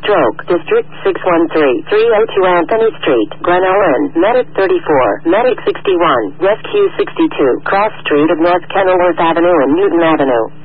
Stroke, District 613-302 Anthony Street, Glen Ellen, Medic 34, Medic 61, Rescue 62, Cross Street of North Kenilworth Avenue and Newton Avenue.